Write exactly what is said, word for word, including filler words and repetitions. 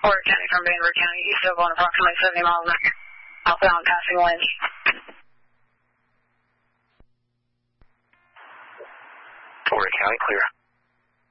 Porter County from Vanderbilt County, east of one, approximately seventy miles an hour. Outbound passing winds. Porter County, clear.